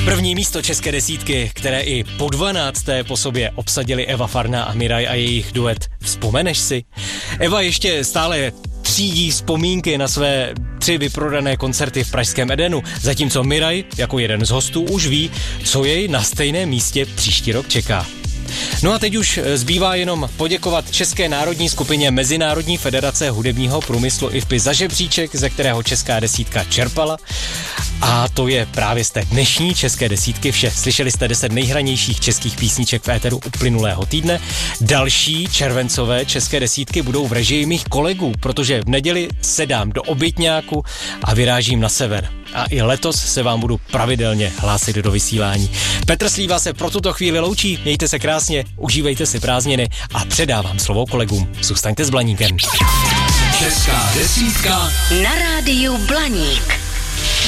První místo české desítky, které i po 12. po sobě obsadili Eva Farná a Miraj a jejich duet Vzpomeneš si? Eva ještě stále třídí vzpomínky na své 3 vyprodané koncerty v pražském Edenu, zatímco Miraj, jako jeden z hostů, už ví, co jej na stejném místě příští rok čeká. No a teď už zbývá jenom poděkovat České národní skupině Mezinárodní federace hudebního průmyslu IFPI za žebříček, ze kterého česká desítka čerpala. A to je právě z té dnešní české desítky vše. Slyšeli jste 10 nejhranějších českých písniček v éteru uplynulého týdne. Další červencové české desítky budou v režii mých kolegů, protože v neděli sedám do Obytňáku a vyrážím na sever. A i letos se vám budu pravidelně hlásit do vysílání. Petr Slíva se pro tuto chvíli loučí, mějte se krásně, užívejte si prázdniny a předávám slovo kolegům. Zůstaňte s Blaníkem. Česká desítka na rádiu Blaník.